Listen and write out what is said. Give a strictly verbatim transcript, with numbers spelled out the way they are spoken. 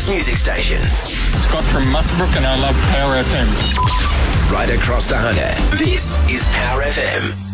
best music station. Scott from Muswellbrook, and I love Power F M. Right across the Hunter, this is Power F M.